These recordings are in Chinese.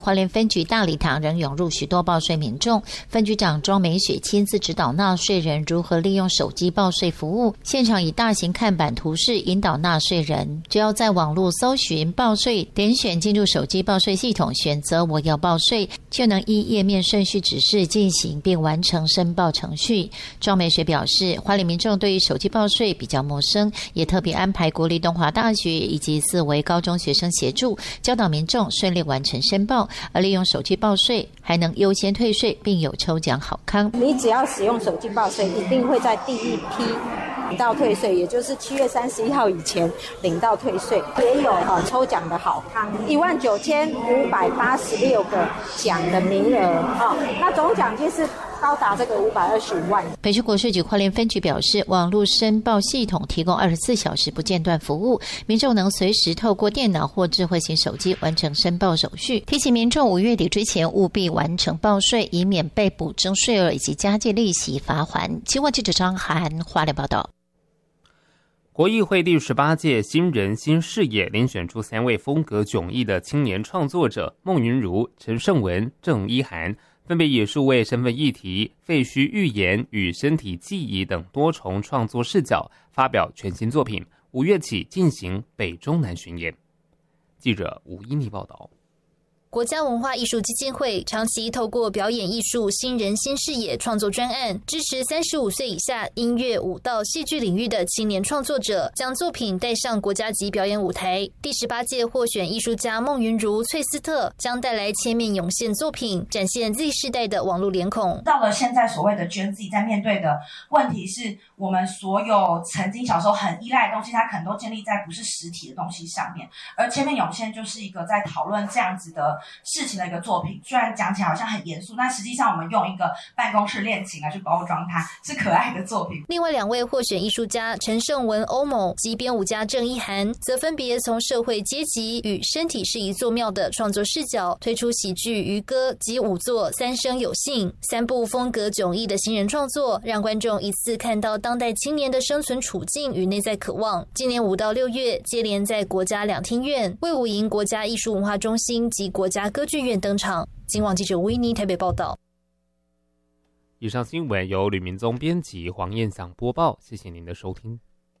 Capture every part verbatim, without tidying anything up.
花莲分局大礼堂仍涌入许多报税民众，分局长庄美雪亲自指导纳税人如何利用手机报税服务，现场以大型看板图示引导纳税人，只要在网络搜寻报税，点选进入手机报税系统，选择我要报税，就能依页面顺序指示进行并完成申报程序。庄美雪表示，花莲民众对于手机报税比较陌生，也特别安排国立东华大学以及四维高中学生协助，教导民众顺利完成申报。而利用手机报税还能优先退税，并有抽奖好康。 你只要使用手机报税，一定会在第一批领到退税，也就是七月三十一号以前领到退税。也有呃抽奖的好康，一万九千五百八十六个奖的名额啊、哦，那总奖金是高达这个五百二十五万。 北区国税局花莲分局表示，网络申报系统提供二十四小时不间断服务，民众能随时透过电脑或智慧型手机完成申报手续。提醒民众五月底之前务必完成报税，以免被补征税额以及加计利息罚锾。新闻记者张涵花莲报道。 国议会第十八届新人新视野遴选出三位风格迥异的青年创作者孟云如、陈胜文、郑一涵，分别以数位身份议题、废墟预言与身体记忆等多重创作视角发表全新作品。五月起进行北中南巡演。记者吴依妮报道。 国家文化艺术基金会长期透过表演艺术新人新视野创作专案，支持三十五岁以下音乐、舞蹈、戏剧领域的青年创作者，将作品带上国家级表演舞台。第十八届获选艺术家孟云如、翠斯特将带来千面涌现作品，展现 Z 世代的网络脸孔。 到了现在，所谓的 Gen Z 在面对的问题是，我们所有曾经小时候很依赖的东西，它可能都建立在不是实体的东西上面。而千面涌现就是一个在讨论这样子的事情的一个作品，虽然讲起来好像很严肃，但实际上我们用一个办公室恋情来去包装它，是可爱的作品。 另外两位获选艺术家陈胜文、欧某及编舞家郑一涵，则分别从社会阶级与身体是一座庙的创作视角，推出喜剧、渔歌及舞作三生有幸三部风格迥异的新人创作，让观众一次看到当代青年的生存处境与内在渴望。今年五到六月，接连在国家两厅院、卫武营国家艺术文化中心及国家歌剧院登场。今晚记者吴依妮台北报道。 以上新闻由吕明宗编辑，黄燕祥播报，谢谢您的收听。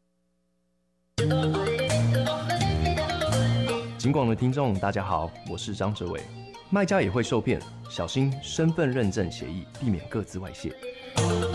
警广的听众大家好，我是张哲伟。卖家也会受骗，小心身份认证协议，避免个资外泄。